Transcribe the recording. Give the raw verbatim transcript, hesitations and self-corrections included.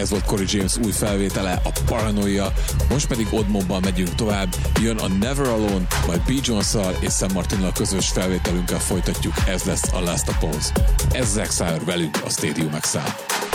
Ez volt Corey James új felvétele, a Paranoia. Most pedig Oddmobban megyünk tovább. Jön a Never Alone, majd B. Jones-szal és Sam Martinnal közös felvételünkkel folytatjuk. Ez lesz a Last Opposed. Ez Zack Sire velünk a Stadium X-en.